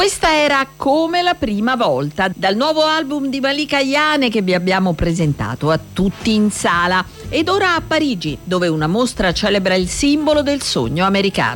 Questa era Come la prima volta, dal nuovo album di Malika Ayane che vi abbiamo presentato a tutti in sala. Ed ora a Parigi, dove una mostra celebra il simbolo del sogno americano.